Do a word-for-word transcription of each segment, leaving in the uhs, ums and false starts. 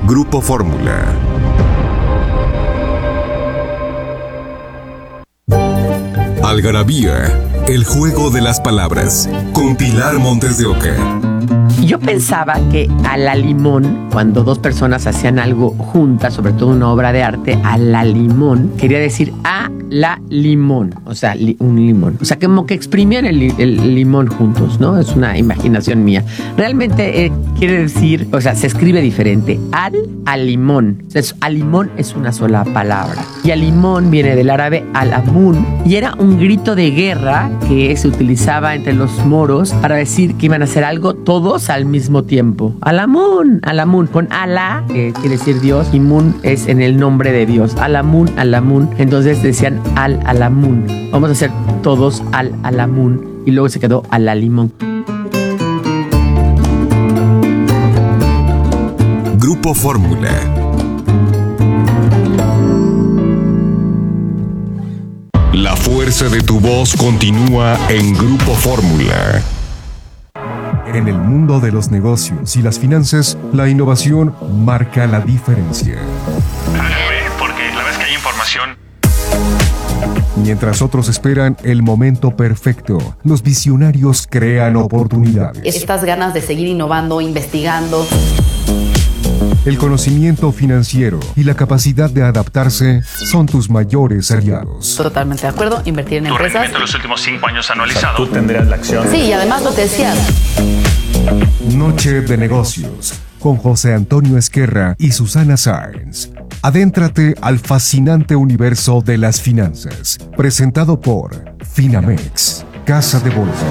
Grupo Fórmula. Algarabía, el juego de las palabras, con Pilar Montes de Oca. Yo pensaba que a la limón, cuando dos personas hacían algo juntas, sobre todo una obra de arte, a la limón, quería decir a la limón, o sea, li, un limón. O sea, como que exprimían el, el limón juntos, ¿no? Es una imaginación mía. Realmente eh, quiere decir, o sea, se escribe diferente. Al, a limón. O sea, es, a limón es una sola palabra. Y a limón viene del árabe al-amun, y era un grito de guerra que se utilizaba entre los moros para decir que iban a hacer algo todos al mismo tiempo. Al-amun, al-amun, con Alá, que quiere decir Dios, y Mun es en el nombre de Dios. Al-amun, al-amun. Entonces decían al-alamun. Vamos a hacer todos al-alamun. Y luego se quedó al-alimón. Grupo Fórmula. La fuerza de tu voz continúa en Grupo Fórmula. En el mundo de los negocios y las finanzas, la innovación marca la diferencia. Porque la vez que hay información. Mientras otros esperan el momento perfecto, los visionarios crean oportunidades. Estas ganas de seguir innovando, investigando. El conocimiento financiero y la capacidad de adaptarse son tus mayores aliados. Totalmente de acuerdo, invertir en Tu empresas. rendimiento en los últimos cinco años anualizado. O sea, tú tendrías la acción. Sí, y además lo que decías. Noche de negocios con José Antonio Esquerra y Susana Sáenz. Adéntrate al fascinante universo de las finanzas. Presentado por Finamex, Casa de Bolsa.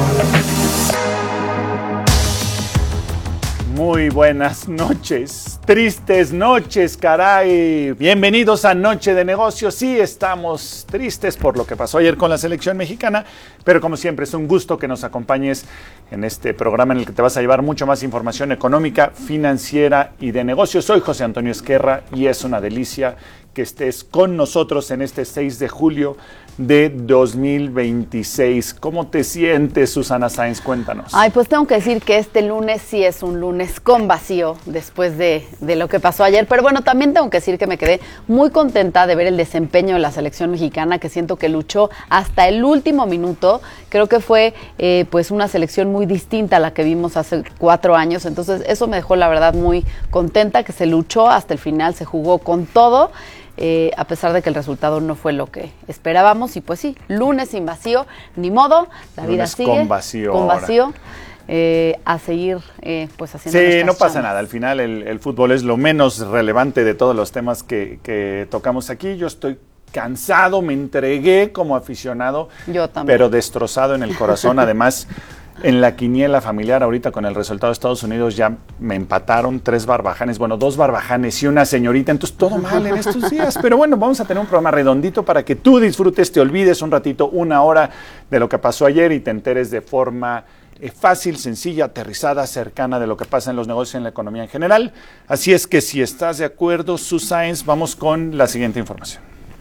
Muy buenas noches, tristes noches, caray. Bienvenidos a Noche de Negocios. Sí, estamos tristes por lo que pasó ayer con la selección mexicana, pero como siempre es un gusto que nos acompañes en este programa en el que te vas a llevar mucho más información económica, financiera y de negocios. Soy José Antonio Esquerra y es una delicia que estés con nosotros en este seis de julio de dos mil veintiséis. ¿Cómo te sientes, Susana Sáenz? Cuéntanos. Ay, pues tengo que decir que este lunes sí es un lunes con vacío después de, de lo que pasó ayer, pero bueno, también tengo que decir que me quedé muy contenta de ver el desempeño de la selección mexicana, que siento que luchó hasta el último minuto. Creo que fue eh, pues una selección muy distinta a la que vimos hace cuatro años, entonces eso me dejó la verdad muy contenta, que se luchó hasta el final, se jugó con todo. Eh, a pesar de que el resultado no fue lo que esperábamos, y pues sí, lunes sin vacío, ni modo, la lunes vida sigue con vacío, con vacío eh, a seguir eh, pues haciendo. Sí, no pasa chamas. nada, al final el, el fútbol es lo menos relevante de todos los temas que, que tocamos aquí. Yo estoy cansado, me entregué como aficionado, yo también, pero destrozado en el corazón. Además, en la quiniela familiar, ahorita con el resultado de Estados Unidos, ya me empataron tres barbajanes, bueno, dos barbajanes y una señorita, entonces todo mal en estos días. Pero bueno, vamos a tener un programa redondito para que tú disfrutes, te olvides un ratito, una hora de lo que pasó ayer y te enteres de forma eh, fácil, sencilla, aterrizada, cercana de lo que pasa en los negocios y en la economía en general. Así es que si estás de acuerdo, Susana, vamos con la siguiente información.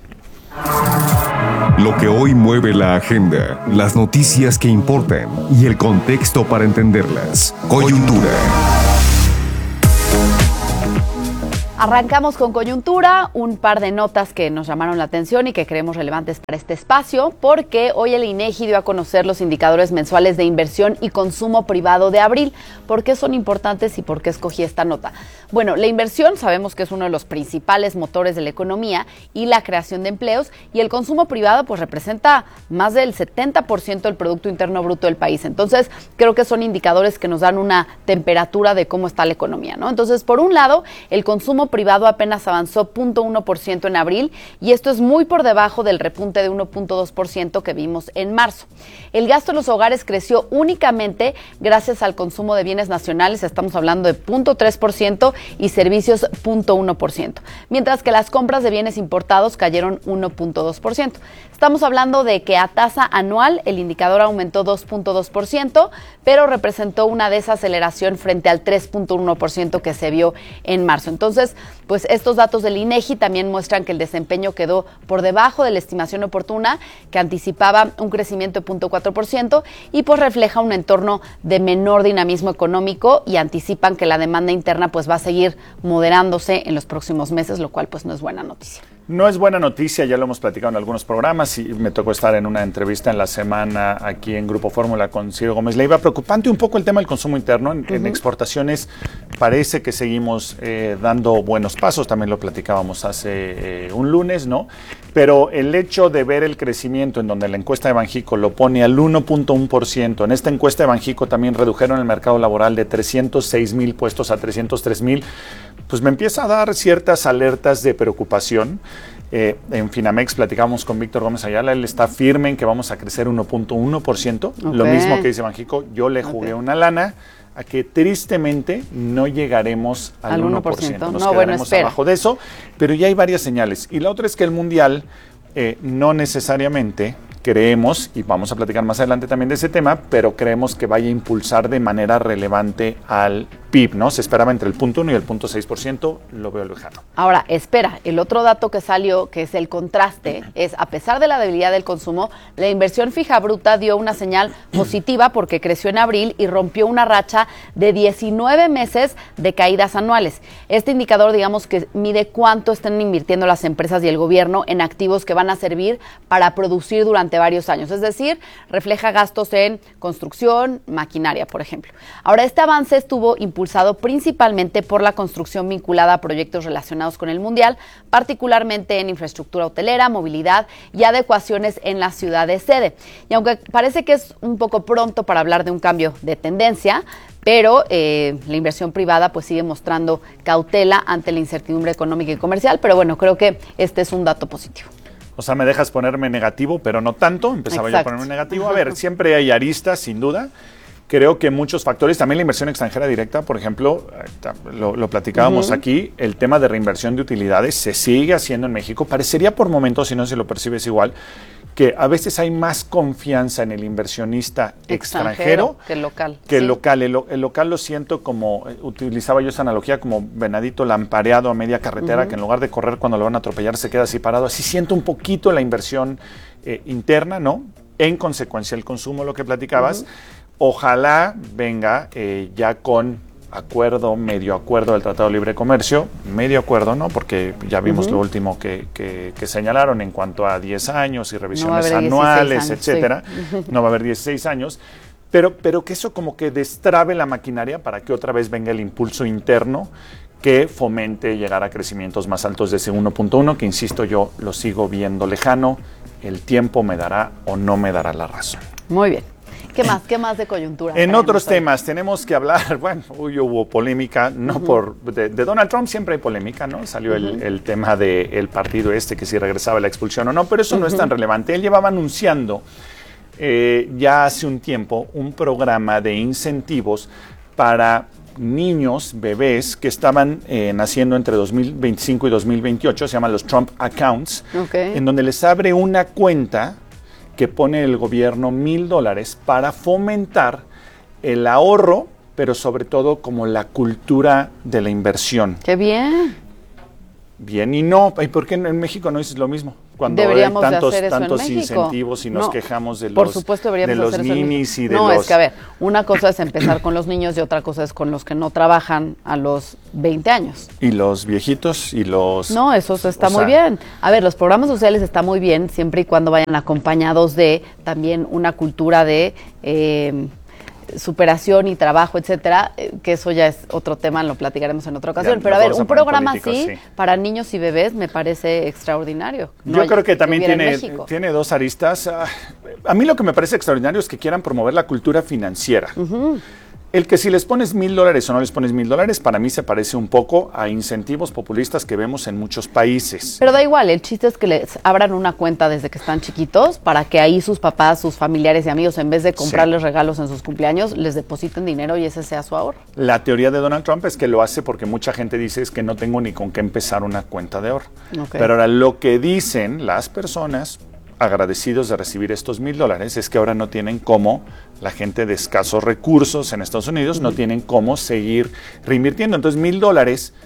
Lo que hoy mueve la agenda, las noticias que importan y el contexto para entenderlas. Coyuntura. Arrancamos con coyuntura, un par de notas que nos llamaron la atención y que creemos relevantes para este espacio, porque hoy el INEGI dio a conocer los indicadores mensuales de inversión y consumo privado de abril. ¿Por qué son importantes y por qué escogí esta nota? Bueno, la inversión sabemos que es uno de los principales motores de la economía y la creación de empleos, y el consumo privado pues representa más del setenta por ciento del Producto Interno Bruto del país. Entonces, creo que son indicadores que nos dan una temperatura de cómo está la economía, ¿no? Entonces, por un lado, el consumo privado apenas avanzó cero punto uno por ciento en abril, y esto es muy por debajo del repunte de uno punto dos por ciento que vimos en marzo. El gasto en los hogares creció únicamente gracias al consumo de bienes nacionales, estamos hablando de cero punto tres por ciento, y servicios cero punto uno por ciento, mientras que las compras de bienes importados cayeron uno punto dos por ciento. Estamos hablando de que a tasa anual el indicador aumentó dos punto dos por ciento, pero representó una desaceleración frente al tres punto uno por ciento que se vio en marzo. Entonces, pues estos datos del INEGI también muestran que el desempeño quedó por debajo de la estimación oportuna, que anticipaba un crecimiento de cero punto cuatro por ciento y pues refleja un entorno de menor dinamismo económico y anticipan que la demanda interna pues va a seguir moderándose en los próximos meses, lo cual pues no es buena noticia. No es buena noticia, ya lo hemos platicado en algunos programas y me tocó estar en una entrevista en la semana aquí en Grupo Fórmula con Ciro Gómez Leiva. Preocupante un poco el tema del consumo interno. En, uh-huh. en exportaciones parece que seguimos eh, dando buenos pasos, también lo platicábamos hace eh, un lunes, ¿no? Pero el hecho de ver el crecimiento en donde la encuesta de Banjico lo pone al uno punto uno por ciento, en esta encuesta de Banjico también redujeron el mercado laboral de trescientos seis mil puestos a trescientos tres mil, pues me empieza a dar ciertas alertas de preocupación. Eh, en Finamex platicamos con Víctor Gómez Ayala, él está firme en que vamos a crecer uno punto uno por ciento, okay. Lo mismo que dice Banjico, yo le jugué okay. una lana a que tristemente no llegaremos al, al uno por ciento, nos no, quedaremos bueno, abajo de eso, pero ya hay varias señales. Y la otra es que el Mundial eh, no necesariamente creemos, y vamos a platicar más adelante también de ese tema, pero creemos que vaya a impulsar de manera relevante al P I B, ¿no? Se esperaba entre el punto uno y el punto seis por ciento, lo veo lejano. Ahora, espera, el otro dato que salió, que es el contraste, es a pesar de la debilidad del consumo, la inversión fija bruta dio una señal positiva porque creció en abril y rompió una racha de diecinueve meses de caídas anuales. Este indicador, digamos que mide cuánto están invirtiendo las empresas y el gobierno en activos que van a servir para producir durante varios años, es decir, refleja gastos en construcción, maquinaria, por ejemplo. Ahora, este avance estuvo impulsado principalmente por la construcción vinculada a proyectos relacionados con el Mundial, particularmente en infraestructura hotelera, movilidad y adecuaciones en la ciudad de sede. Y aunque parece que es un poco pronto para hablar de un cambio de tendencia, pero eh, la inversión privada pues sigue mostrando cautela ante la incertidumbre económica y comercial, pero bueno, creo que este es un dato positivo. O sea, me dejas ponerme negativo, pero no tanto. Empezaba Exacto. yo a ponerme negativo. A ver, siempre hay aristas, sin duda. Creo que muchos factores, también la inversión extranjera directa, por ejemplo, lo, lo platicábamos uh-huh. aquí, el tema de reinversión de utilidades se sigue haciendo en México. Parecería por momentos, si no se lo percibes igual, que a veces hay más confianza en el inversionista extranjero, extranjero que el local. Que sí. el local. El, el local lo siento como, utilizaba yo esa analogía como venadito lampareado a media carretera, uh-huh. que en lugar de correr cuando lo van a atropellar se queda así parado. Así siento un poquito la inversión eh, interna, ¿no? En consecuencia, el consumo, lo que platicabas. Uh-huh. Ojalá venga eh, ya con acuerdo, medio acuerdo del Tratado de Libre Comercio, medio acuerdo, ¿no? Porque ya vimos uh-huh. lo último que, que, que señalaron en cuanto a diez años y revisiones no anuales, años, etcétera. Sí. No va a haber dieciséis años, pero, pero que eso como que destrabe la maquinaria para que otra vez venga el impulso interno que fomente llegar a crecimientos más altos de ese uno punto uno, que insisto yo, lo sigo viendo lejano. El tiempo me dará o no me dará la razón. Muy bien. ¿Qué más? ¿Qué más de coyuntura? En otros temas tenemos que hablar, bueno, hoy hubo polémica, no uh-huh. por de, de Donald Trump siempre hay polémica, ¿no? Salió uh-huh. el, el tema del partido este, que si regresaba la expulsión o no, pero eso uh-huh. no es tan relevante. Él llevaba anunciando eh, ya hace un tiempo un programa de incentivos para niños, bebés que estaban eh, naciendo entre dos mil veinticinco y dos mil veintiocho, se llaman los Trump Accounts, okay. en donde les abre una cuenta que pone el gobierno mil dólares para fomentar el ahorro, pero sobre todo como la cultura de la inversión. ¡Qué bien! Bien y no. ¿Y por qué en México no dices lo mismo? Cuando deberíamos hay tantos, de hacer eso tantos en México. incentivos y nos no, quejamos de los, por supuesto deberíamos de los hacer ninis eso y de no, los... No, es que a ver, una cosa es empezar con los niños y otra cosa es con los que no trabajan a los veinte años. Y los viejitos y los... No, eso está muy sea... bien. A ver, los programas sociales están muy bien siempre y cuando vayan acompañados de también una cultura de... Eh, superación y trabajo, etcétera, eh, que eso ya es otro tema, lo platicaremos en otra ocasión. Ya, pero a ver, un programa así sí. para niños y bebés me parece extraordinario. No Yo creo que también tiene, tiene dos aristas. A mí lo que me parece extraordinario es que quieran promover la cultura financiera. Uh-huh. El que si les pones mil dólares o no les pones mil dólares, para mí se parece un poco a incentivos populistas que vemos en muchos países. Pero da igual, el chiste es que les abran una cuenta desde que están chiquitos para que ahí sus papás, sus familiares y amigos, en vez de comprarles sí. regalos en sus cumpleaños, les depositen dinero y ese sea su ahorro. La teoría de Donald Trump es que lo hace porque mucha gente dice es que no tengo ni con qué empezar una cuenta de ahorro. Okay. Pero ahora lo que dicen las personas agradecidos de recibir estos mil dólares es que ahora no tienen cómo, la gente de escasos recursos en Estados Unidos no tienen cómo seguir reinvirtiendo. Entonces mil dólares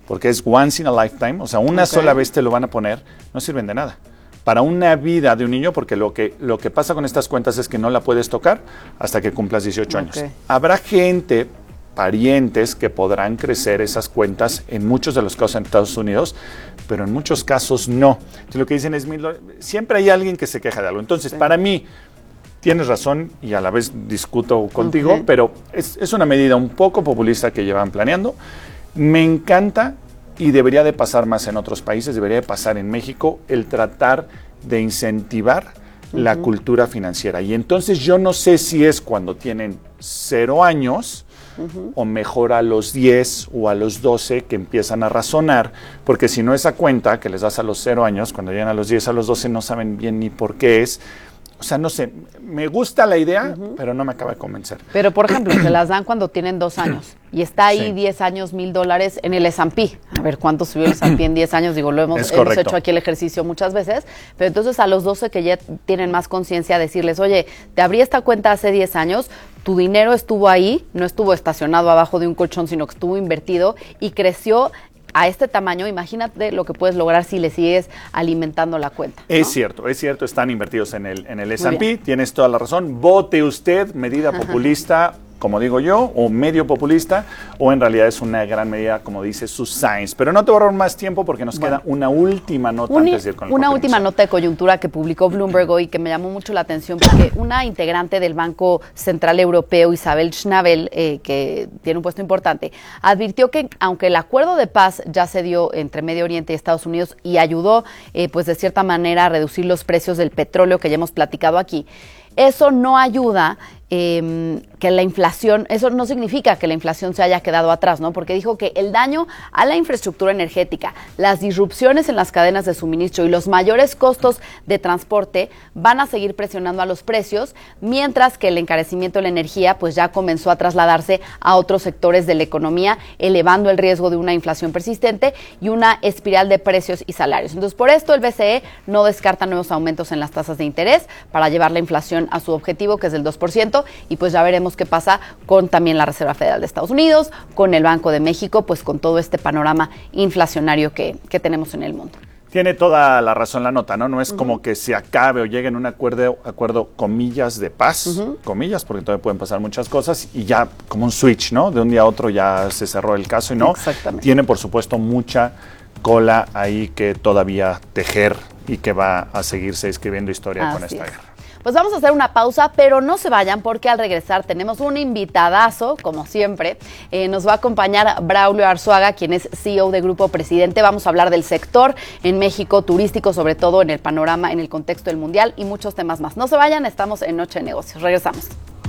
porque es once in a lifetime, o sea, una Ok. sola vez te lo van a poner, no sirven de nada. Para una vida de un niño, porque lo que, lo que pasa con estas cuentas es que no la puedes tocar hasta que cumplas dieciocho años. Ok. Habrá gente, parientes, que podrán crecer esas cuentas en muchos de los casos en Estados Unidos, pero en muchos casos no. Entonces, lo que dicen es, "Mil- siempre hay alguien que se queja de algo". Entonces, Sí. para mí, tienes razón y a la vez discuto contigo, Ok. pero es, es una medida un poco populista que llevan planeando. Me encanta y debería de pasar más en otros países, debería de pasar en México, el tratar de incentivar la cultura financiera. Y entonces yo no sé si es cuando tienen cero años o mejor a los diez o a los doce que empiezan a razonar, porque si no esa cuenta que les das a los cero años, cuando llegan a los diez, a los doce no saben bien ni por qué es. O sea, no sé, me gusta la idea, pero no me acaba de convencer. Pero, por ejemplo, se las dan cuando tienen dos años y está ahí Sí. diez años, mil dólares en el S and P. A ver, ¿cuánto subió el S and P en diez años? Digo, lo hemos, Es hemos correcto. hecho aquí el ejercicio muchas veces, pero entonces a los doce que ya tienen más conciencia, decirles, oye, te abrí esta cuenta hace diez años, tu dinero estuvo ahí, no estuvo estacionado abajo de un colchón, sino que estuvo invertido y creció a este tamaño. Imagínate lo que puedes lograr si le sigues alimentando la cuenta, ¿no? Es cierto, es cierto, están invertidos en el, en el S and P, bien. tienes toda la razón. Vote usted, medida populista, como digo yo, o medio populista, o en realidad es una gran medida, como dice su Science. Pero no te voy a ahorrar más tiempo porque nos Bueno. queda una última nota Uni- antes de ir con el una corte última comercial. nota de coyuntura que publicó Bloomberg hoy que me llamó mucho la atención porque una integrante del Banco Central Europeo, Isabel Schnabel, eh, que tiene un puesto importante, advirtió que aunque el acuerdo de paz ya se dio entre Medio Oriente y Estados Unidos y ayudó, eh, pues de cierta manera a reducir los precios del petróleo que ya hemos platicado aquí, eso no ayuda eh, que la inflación, eso no significa que la inflación se haya quedado atrás, ¿no? Porque dijo que el daño a la infraestructura energética, las disrupciones en las cadenas de suministro y los mayores costos de transporte van a seguir presionando a los precios, mientras que el encarecimiento de la energía pues ya comenzó a trasladarse a otros sectores de la economía, elevando el riesgo de una inflación persistente y una espiral de precios y salarios. Entonces, por esto el B C E no descarta nuevos aumentos en las tasas de interés para llevar la inflación a su objetivo, que es del dos por ciento, y pues ya veremos qué pasa con también la Reserva Federal de Estados Unidos, con el Banco de México, pues con todo este panorama inflacionario que, que tenemos en el mundo. Tiene toda la razón la nota, ¿no? No es como que se acabe o llegue en un acuerdo, acuerdo comillas, de paz, comillas, porque todavía pueden pasar muchas cosas, y ya como un switch, ¿no? De un día a otro ya se cerró el caso y no. Exactamente. Tiene, por supuesto, mucha cola ahí que todavía tejer y que va a seguirse escribiendo historia con Así esta es. guerra. Pues vamos a hacer una pausa, pero no se vayan porque al regresar tenemos un invitadazo, como siempre. Eh, nos va a acompañar Braulio Arzuaga, quien es C E O de Grupo Presidente. Vamos a hablar del sector en México turístico, sobre todo en el panorama, en el contexto del Mundial y muchos temas más. No se vayan, estamos en Noche de Negocios. Regresamos.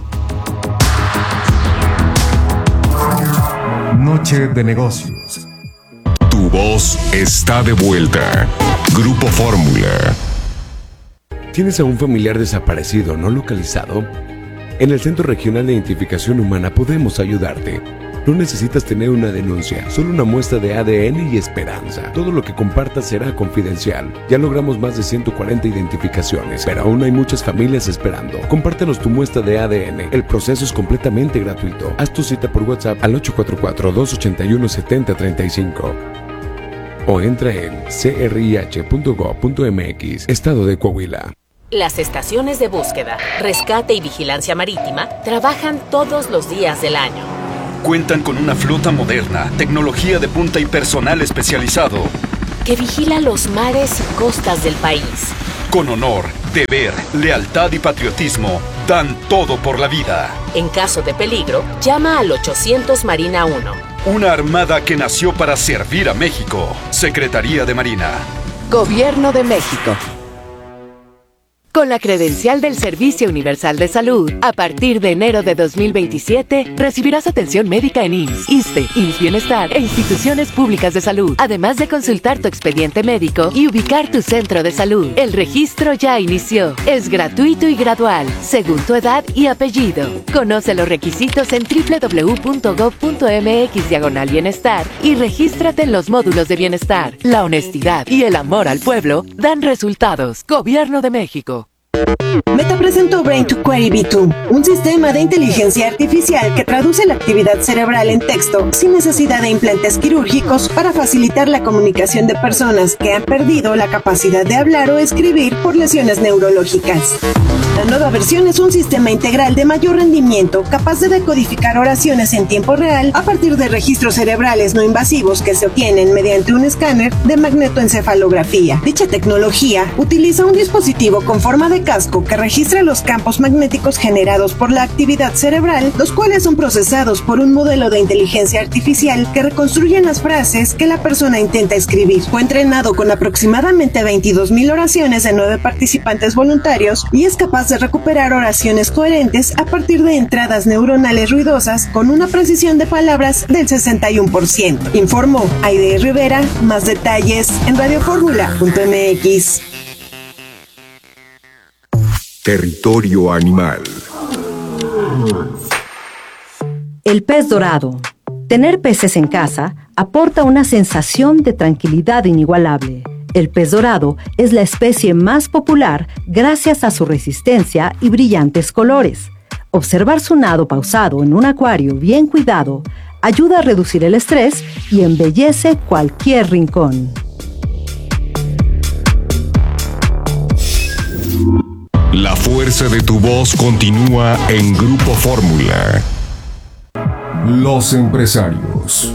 Noche de negocios. Tu voz está de vuelta. Grupo Fórmula. ¿Tienes a un familiar desaparecido o no localizado? En el Centro Regional de Identificación Humana podemos ayudarte. No necesitas tener una denuncia, solo una muestra de A D N y esperanza. Todo lo que compartas será confidencial. Ya logramos más de ciento cuarenta identificaciones, pero aún hay muchas familias esperando. Compártenos tu muestra de A D N. El proceso es completamente gratuito. Haz tu cita por WhatsApp al ocho cuatro cuatro, dos ocho uno, siete cero tres cinco o entra en c r i h punto gov punto m x, Estado de Coahuila. Las estaciones de búsqueda, rescate y vigilancia marítima trabajan todos los días del año. Cuentan con una flota moderna, tecnología de punta y personal especializado. Que vigila los mares y costas del país. Con honor, deber, lealtad y patriotismo, dan todo por la vida. En caso de peligro, llama al ochocientos Marina uno. Una armada que nació para servir a México. Secretaría de Marina. Gobierno de México. Con la credencial del Servicio Universal de Salud, a partir de enero de dos mil veintisiete, recibirás atención médica en I M S S, ISSSTE, I M S S Bienestar e instituciones públicas de salud, además de consultar tu expediente médico y ubicar tu centro de salud. El registro ya inició. Es gratuito y gradual, según tu edad y apellido. Conoce los requisitos en doble u doble u doble u punto gov punto m x diagonal bienestar y regístrate en los módulos de bienestar. La honestidad y el amor al pueblo dan resultados. Gobierno de México. Meta presentó Brain to Query V dos, un sistema de inteligencia artificial que traduce la actividad cerebral en texto sin necesidad de implantes quirúrgicos para facilitar la comunicación de personas que han perdido la capacidad de hablar o escribir por lesiones neurológicas. La nueva versión es un sistema integral de mayor rendimiento capaz de decodificar oraciones en tiempo real a partir de registros cerebrales no invasivos que se obtienen mediante un escáner de magnetoencefalografía. Dicha tecnología utiliza un dispositivo con forma de casco que registra los campos magnéticos generados por la actividad cerebral, los cuales son procesados por un modelo de inteligencia artificial que reconstruyen las frases que la persona intenta escribir. Fue entrenado con aproximadamente veintidós mil oraciones de nueve participantes voluntarios y es capaz de recuperar oraciones coherentes a partir de entradas neuronales ruidosas con una precisión de palabras del sesenta y uno por ciento. Informó Aide Rivera. Más detalles en radio fórmula punto m x. Territorio animal. El pez dorado. Tener peces en casa aporta una sensación de tranquilidad inigualable. El pez dorado es la especie más popular gracias a su resistencia y brillantes colores. Observar su nado pausado en un acuario bien cuidado ayuda a reducir el estrés y embellece cualquier rincón. La fuerza de tu voz continúa en Grupo Fórmula. Los empresarios.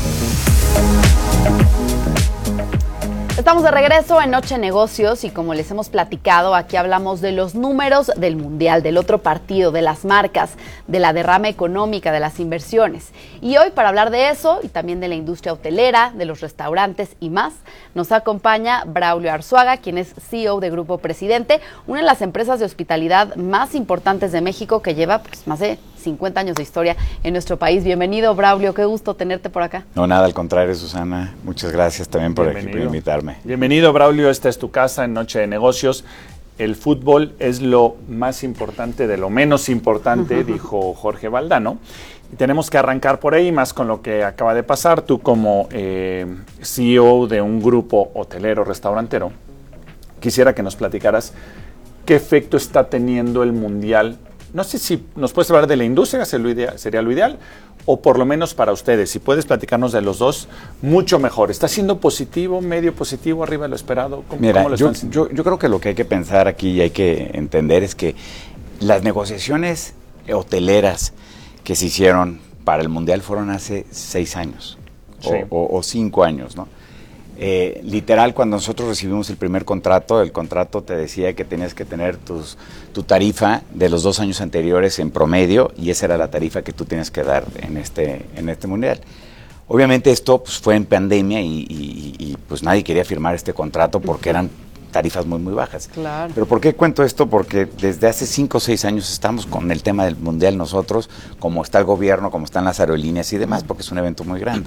Estamos de regreso en Noche Negocios y como les hemos platicado, aquí hablamos de los números del Mundial, del otro partido, de las marcas, de la derrama económica, de las inversiones. Y hoy, para hablar de eso y también de la industria hotelera, de los restaurantes y más, nos acompaña Braulio Arzuaga, quien es C E O de Grupo Presidente, una de las empresas de hospitalidad más importantes de México que lleva pues, más de cincuenta años de historia en nuestro país. Bienvenido, Braulio, qué gusto tenerte por acá. No, nada, al contrario, Susana. Muchas gracias también por, por invitarme. Bienvenido, Braulio. Esta es tu casa en Noche de Negocios. El fútbol es lo más importante de lo menos importante, uh-huh. dijo Jorge Valdano. Y tenemos que arrancar por ahí, más con lo que acaba de pasar. Tú como eh, C E O de un grupo hotelero, restaurantero, quisiera que nos platicaras qué efecto está teniendo el Mundial. No sé si nos puedes hablar de la industria, sería lo ideal, o por lo menos para ustedes. Si puedes platicarnos de los dos, mucho mejor. ¿Está siendo positivo, medio positivo, arriba de lo esperado? ¿Cómo, Mira, cómo lo yo, están yo, yo creo que lo que hay que pensar aquí y hay que entender es que las negociaciones hoteleras que se hicieron para el Mundial fueron hace seis años sí. o, o, o cinco años, ¿no? Eh, literal, cuando nosotros recibimos el primer contrato, el contrato te decía que tenías que tener tus, tu tarifa de los dos años anteriores en promedio y esa era la tarifa que tú tenías que dar en este, en este mundial. Obviamente esto pues, fue en pandemia y, y, y pues nadie quería firmar este contrato porque eran tarifas muy muy bajas. Claro. Pero ¿por qué cuento esto? Porque desde hace cinco o seis años estamos con el tema del mundial nosotros, como está el gobierno, como están las aerolíneas y demás, porque es un evento muy grande.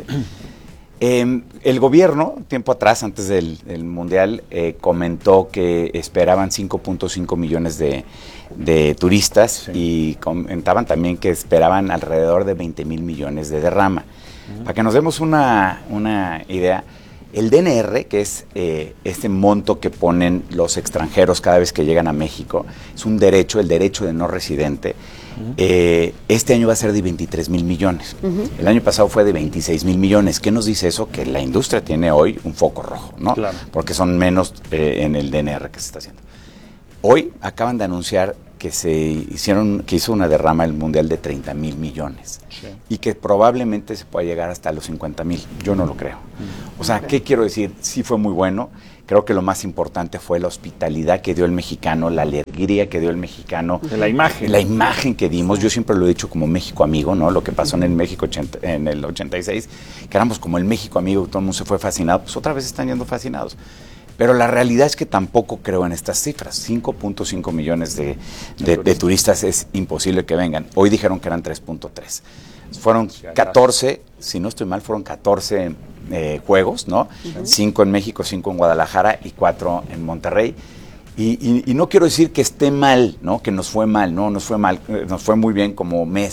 Eh, el gobierno, tiempo atrás, antes del, del Mundial, eh, comentó que esperaban cinco punto cinco millones de, de turistas sí. y comentaban también que esperaban alrededor de veinte mil millones de derrama. Uh-huh. Para que nos demos una, una idea, el D N R, que es eh, este monto que ponen los extranjeros cada vez que llegan a México, es un derecho, el derecho de no residente. Uh-huh. Eh, este año va a ser de veintitrés mil millones. Uh-huh. El año pasado fue de veintiséis mil millones. ¿Qué nos dice eso? Que la industria tiene hoy un foco rojo, ¿no? Claro. Porque son menos eh, en el D N R que se está haciendo. Hoy acaban de anunciar que se hicieron, que hizo una derrama el mundial de treinta mil millones sí. y que probablemente se pueda llegar hasta los cincuenta mil. Yo no lo creo. Uh-huh. O sea, okay. ¿qué quiero decir? Sí fue muy bueno. Creo que lo más importante fue la hospitalidad que dio el mexicano, la alegría que dio el mexicano. De la imagen. La imagen que dimos. Yo siempre lo he dicho como México amigo, ¿no? Lo que pasó en el México ochenta, en el ochenta y seis, que éramos como el México amigo, todo el mundo se fue fascinado. Pues otra vez están yendo fascinados. Pero la realidad es que tampoco creo en estas cifras. cinco punto cinco millones de, de, de turistas es imposible que vengan. Hoy dijeron que eran tres punto tres. Fueron catorce, si no estoy mal, fueron catorce eh, juegos, ¿no? cinco uh-huh. en México, cinco en Guadalajara y cuatro en Monterrey. Y, y, y no quiero decir que esté mal, ¿no? Que nos fue mal, no, nos fue mal, nos fue muy bien como mes.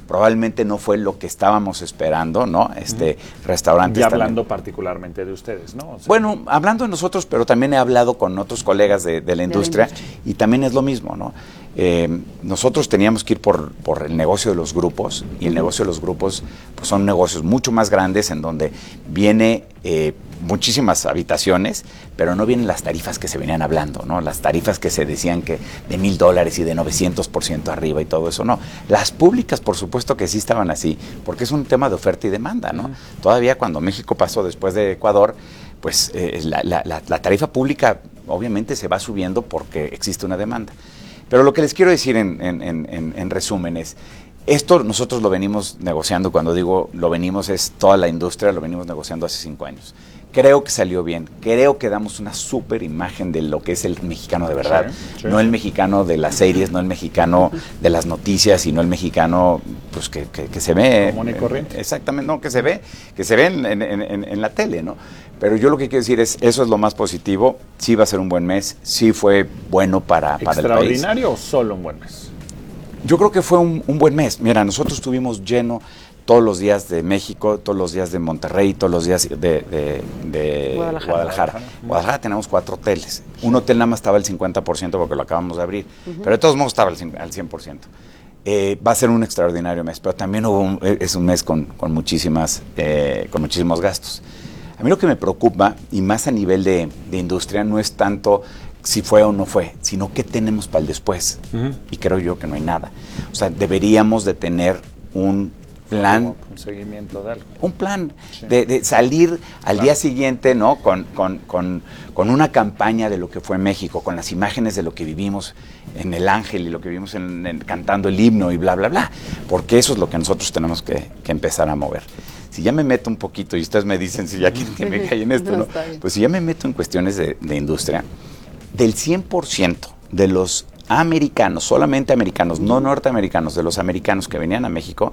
probablemente no fue lo que estábamos esperando, ¿no? Este, uh-huh. Restaurantes Y hablando también. particularmente de ustedes, ¿no? O sea, bueno, hablando de nosotros, pero también he hablado con otros colegas de, de, la, industria, de la industria y también es lo mismo, ¿no? Eh, nosotros teníamos que ir por, por el negocio de los grupos y el negocio de los grupos pues son negocios mucho más grandes en donde viene eh, muchísimas habitaciones, pero no vienen las tarifas que se venían hablando, ¿no? Las tarifas que se decían que de mil dólares y de novecientos por ciento arriba y todo eso, no. Las públicas, por supuesto que sí estaban así, porque es un tema de oferta y demanda, ¿no? Uh-huh. Todavía cuando México pasó después de Ecuador, pues eh, la, la, la, la tarifa pública obviamente se va subiendo porque existe una demanda. Pero lo que les quiero decir en, en, en, en resumen es, esto nosotros lo venimos negociando, cuando digo lo venimos es toda la industria, lo venimos negociando hace cinco años. Creo que salió bien, creo que damos una súper imagen de lo que es el mexicano de verdad, sí, sí. No el mexicano de las series, no el mexicano de las noticias, sino el mexicano pues que, que, que se ve... Común y corriente. Exactamente, no, que se ve, que se ve en, en, en, en la tele, ¿no? Pero yo lo que quiero decir es, eso es lo más positivo, sí va a ser un buen mes, sí fue bueno para, para el país. ¿Extraordinario o solo un buen mes? Yo creo que fue un, un buen mes. Mira, nosotros tuvimos lleno todos los días de México, todos los días de Monterrey, todos los días de, de, de Guadalajara. Guadalajara. Guadalajara tenemos cuatro hoteles. Un hotel nada más estaba al cincuenta por ciento porque lo acabamos de abrir, uh-huh. pero de todos modos estaba al cien por ciento. Eh, va a ser un extraordinario mes, pero también hubo un, es un mes con, con, muchísimas, eh, con muchísimos gastos. A mí lo que me preocupa, y más a nivel de, de industria, no es tanto si fue o no fue, sino qué tenemos para el después. Uh-huh. Y creo yo que no hay nada. O sea, deberíamos de tener un plan. Un seguimiento de algo. Un plan sí. de, de salir al claro. día siguiente, ¿no? Con, con, con, con una campaña de lo que fue México, con las imágenes de lo que vivimos en El Ángel y lo que vivimos en, en, cantando el himno y bla, bla, bla. Porque eso es lo que nosotros tenemos que, que empezar a mover. Si ya me meto un poquito, y ustedes me dicen si ya quieren que me caiga en esto, ¿no? ¿no? Pues si ya me meto en cuestiones de, de industria, del cien por ciento de los americanos, solamente americanos, no norteamericanos, de los americanos que venían a México,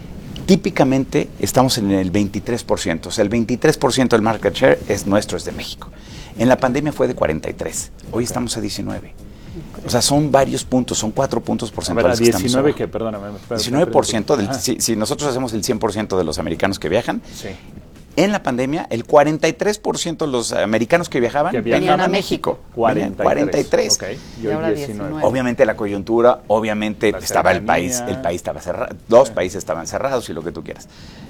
típicamente estamos en el veintitrés por ciento. O sea, el veintitrés por ciento del market share es nuestro, es de México. En la pandemia fue de cuarenta y tres. Hoy okay. estamos a diecinueve. Okay. O sea, son varios puntos, son cuatro puntos porcentuales. A ver, a diecinueve que, perdóname. Espera, diecinueve por ciento, del, si, si nosotros hacemos el cien por ciento de los americanos que viajan, sí. en la pandemia, el cuarenta y tres por ciento de los americanos que viajaban que venían a México. cuarenta y tres. cuarenta y tres. Okay. Y, y ahora diecinueve. Obviamente la coyuntura, obviamente la estaba el país, el país estaba cerrado, dos sí. países estaban cerrados y lo que tú quieras.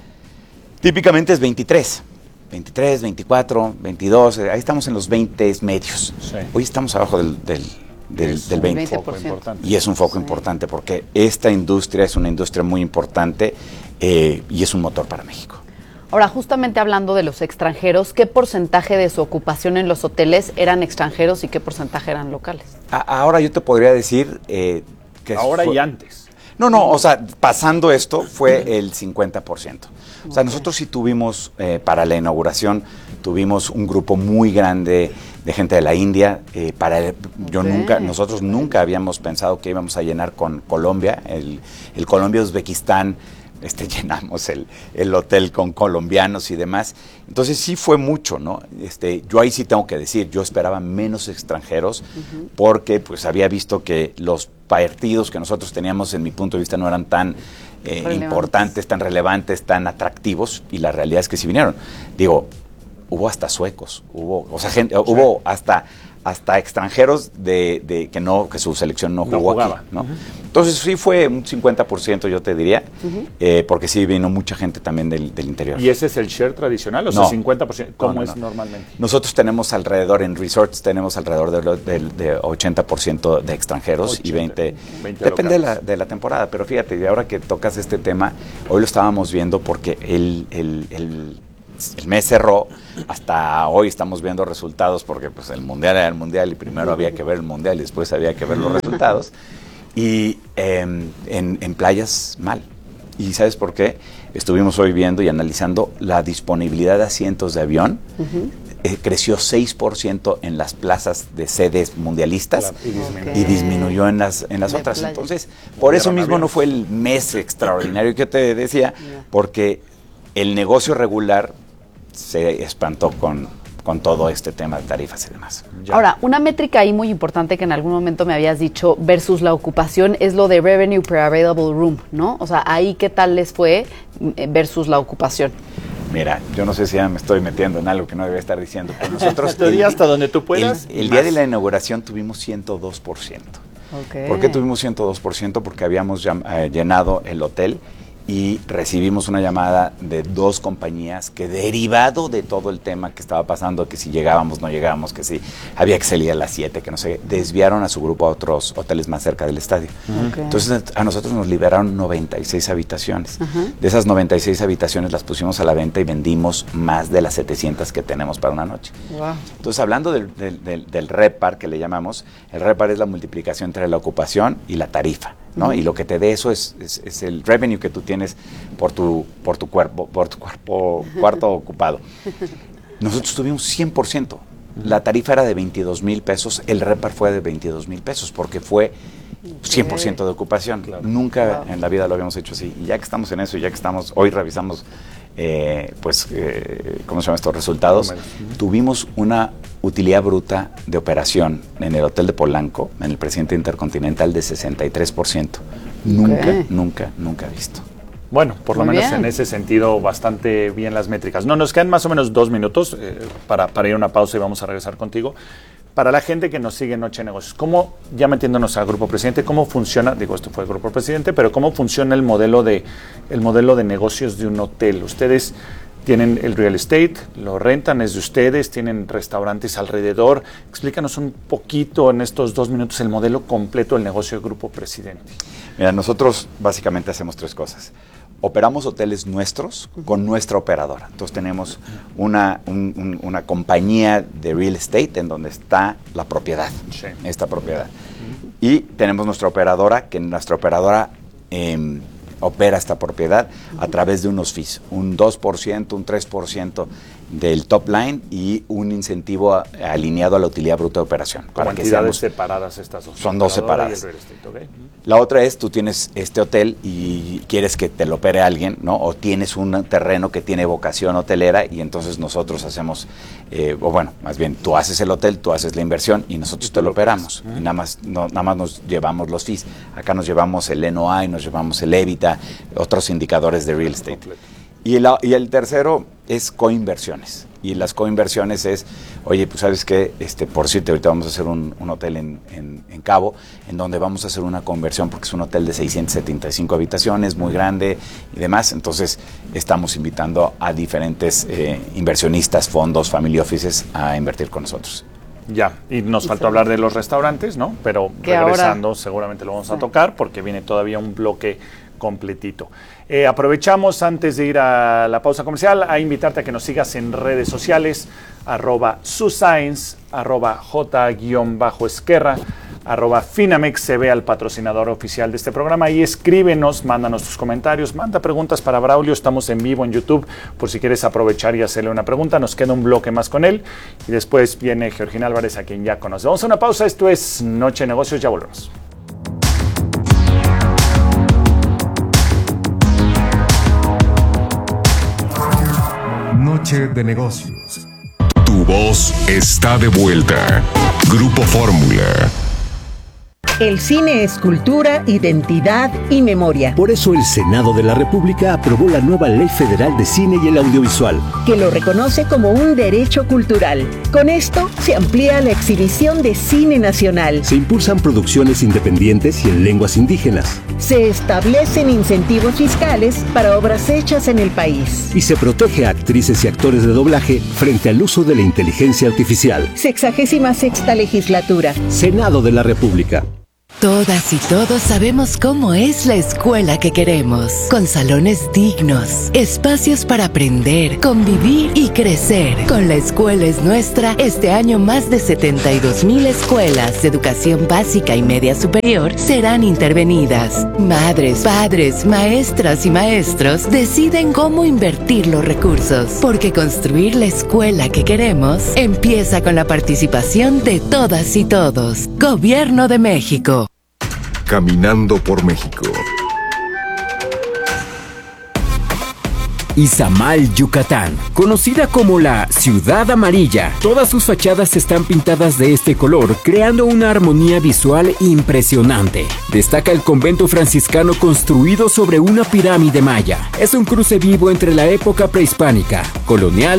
Típicamente es veintitrés. veintitrés, veinticuatro, veintidós, ahí estamos en los veinte medios. Sí. Hoy estamos abajo del, del, del, del veinte. veinte por ciento. Y es un foco sí. importante porque esta industria es una industria muy importante eh, y es un motor para México. Ahora, justamente hablando de los extranjeros, ¿qué porcentaje de su ocupación en los hoteles eran extranjeros y qué porcentaje eran locales? A, ahora yo te podría decir eh, que... Ahora fue, y antes. No, no, o sea, pasando esto fue el cincuenta por ciento. O sea, nosotros sí tuvimos, eh, para la inauguración, tuvimos un grupo muy grande de gente de la India. Eh, para el, yo okay. nunca, nosotros nunca habíamos pensado que íbamos a llenar con Colombia, el, el Colombia-Uzbekistán. Este, llenamos el, el hotel con colombianos y demás. Entonces sí fue mucho, ¿no? Este, yo ahí sí tengo que decir, yo esperaba menos extranjeros uh-huh. porque pues había visto que los partidos que nosotros teníamos, en mi punto de vista, no eran tan eh, importantes, tan relevantes, tan atractivos, y la realidad es que sí vinieron. Digo, hubo hasta suecos, hubo, o sea, gente, sí. hubo hasta... hasta extranjeros de, de que no que su selección no jugó no aquí, ¿no? Uh-huh. Entonces sí fue un cincuenta por ciento, yo te diría, uh-huh. eh, porque sí vino mucha gente también del, del interior. ¿Y ese es el share tradicional o no. sea, cincuenta por ciento? ¿Cómo no, no, es no. normalmente? Nosotros tenemos alrededor, en resorts, tenemos alrededor de, de, de ochenta por ciento de extranjeros ochenta, y veinte, veinte depende de la, de la temporada, pero fíjate, y ahora que tocas este tema, hoy lo estábamos viendo porque el, el, el el mes cerró, hasta hoy estamos viendo resultados porque pues el mundial era el mundial y primero había que ver el mundial y después había que ver los resultados, y eh, en, en playas mal. ¿Y sabes por qué? Estuvimos hoy viendo y analizando la disponibilidad de asientos de avión. Uh-huh. eh, creció seis por ciento en las plazas de sedes mundialistas, claro, y, disminuyó. y disminuyó en las, en las otras. Playa. Entonces, por eso mismo aviones. No fue el mes extraordinario que te decía, porque el negocio regular se espantó con, con todo este tema de tarifas y demás. Ya. Ahora, una métrica ahí muy importante que en algún momento me habías dicho versus la ocupación es lo de revenue per available room, ¿no? O sea, ahí qué tal les fue versus la ocupación. Mira, yo no sé si ya me estoy metiendo en algo que no debería estar diciendo, pero nosotros... el día hasta donde tú puedas. El, el día de la inauguración tuvimos ciento dos por ciento. Okay. ¿Por qué tuvimos ciento dos por ciento? Porque habíamos llam- eh, llenado el hotel y recibimos una llamada de dos compañías que, derivado de todo el tema que estaba pasando, que si llegábamos, no llegábamos, que si había que salir a las siete, que no sé, desviaron a su grupo a otros hoteles más cerca del estadio. Okay. Entonces a nosotros nos liberaron noventa y seis habitaciones. Uh-huh. De esas noventa y seis habitaciones las pusimos a la venta y vendimos más de las setecientas que tenemos para una noche. Wow. Entonces, hablando del, del, del, del RevPAR, que le llamamos, el RevPAR es la multiplicación entre la ocupación y la tarifa, ¿no? Uh-huh. Y lo que te dé eso es, es, es el revenue que tú tienes por tu, por tu cuerpo, por tu cuerpo, cuarto ocupado. Nosotros tuvimos cien por ciento. La tarifa era de veintidós mil pesos, el RevPAR fue de veintidós mil pesos, porque fue cien por ciento de ocupación. Claro. Nunca wow. en la vida lo habíamos hecho así. Y ya que estamos en eso, ya que estamos, hoy revisamos, eh, pues, eh, ¿cómo se llaman estos resultados? Uh-huh. Tuvimos una utilidad bruta de operación en el Hotel de Polanco, en el Presidente Intercontinental, de sesenta y tres por ciento. Nunca, okay. nunca, nunca visto. Bueno, por Muy lo menos bien. En ese sentido, bastante bien las métricas. No, nos quedan más o menos dos minutos eh, para, para ir a una pausa y vamos a regresar contigo. Para la gente que nos sigue en Noche de Negocios, ¿cómo, ya metiéndonos al Grupo Presidente, cómo funciona, digo, esto fue el Grupo Presidente, pero cómo funciona el modelo de, el modelo de negocios de un hotel? Ustedes tienen el real estate, lo rentan, es de ustedes, tienen restaurantes alrededor. Explícanos un poquito en estos dos minutos el modelo completo del negocio del Grupo Presidente. Mira, nosotros básicamente hacemos tres cosas. Operamos hoteles nuestros con nuestra operadora. Entonces tenemos una, un, un, una compañía de real estate en donde está la propiedad, sí. esta propiedad. Uh-huh. Y tenemos nuestra operadora, que nuestra operadora eh, opera esta propiedad uh-huh. a través de unos fees, un dos por ciento, un tres por ciento del top line y un incentivo a, alineado a la utilidad bruta de operación. Con para que entidades seamos, separadas estas dos. Son dos separadas. Y el real estate, okay. La otra es, tú tienes este hotel y quieres que te lo opere alguien, ¿no? O tienes un terreno que tiene vocación hotelera y entonces nosotros hacemos, eh, o bueno, más bien, tú haces el hotel, tú haces la inversión y nosotros y te lo operamos. Uh-huh. Y nada más, no, nada más nos llevamos los fees. Acá nos llevamos el N O I, nos llevamos el EBITDA, otros indicadores de real estate. Completo. Y el, y el tercero es coinversiones. Y las coinversiones es, oye, pues sabes que, este, por cierto, ahorita vamos a hacer un, un hotel en, en, en Cabo, en donde vamos a hacer una conversión, porque es un hotel de seiscientas setenta y cinco habitaciones, muy grande y demás. Entonces, estamos invitando a diferentes eh, inversionistas, fondos, family offices a invertir con nosotros. Ya, y nos faltó hablar de los restaurantes, ¿no? Pero regresando, ahora seguramente lo vamos sí. a tocar, porque viene todavía un bloque completito. Eh, aprovechamos antes de ir a la pausa comercial a invitarte a que nos sigas en redes sociales, arroba suscience, arroba j-esquerra, arroba Finamex C V, al patrocinador oficial de este programa, y escríbenos, mándanos tus comentarios, manda preguntas para Braulio. Estamos en vivo en YouTube por si quieres aprovechar y hacerle una pregunta. Nos queda un bloque más con él y después viene Georgina Álvarez, a quien ya conoce. Vamos a una pausa. Esto es Noche de Negocios, ya volvemos. Noche de Negocios. Tu voz está de vuelta. Grupo Fórmula. El cine es cultura, identidad y memoria. Por eso el Senado de la República aprobó la nueva Ley Federal de Cine y el Audiovisual, que lo reconoce como un derecho cultural. Con esto se amplía la exhibición de cine nacional. Se impulsan producciones independientes y en lenguas indígenas. Se establecen incentivos fiscales para obras hechas en el país. Y se protege a actrices y actores de doblaje frente al uso de la inteligencia artificial. Sexagésima sexta legislatura. Senado de la República. Todas y todos sabemos cómo es la escuela que queremos, con salones dignos, espacios para aprender, convivir y crecer. Con La Escuela es Nuestra, este año más de setenta y dos mil escuelas de educación básica y media superior serán intervenidas. Madres, padres, maestras y maestros deciden cómo invertir los recursos, porque construir la escuela que queremos empieza con la participación de todas y todos. Gobierno de México. Caminando por México. Izamal, Yucatán. Conocida como la Ciudad Amarilla, todas sus fachadas están pintadas de este color, creando una armonía visual impresionante. Destaca el convento franciscano construido sobre una pirámide maya. Es un cruce vivo entre la época prehispánica, colonial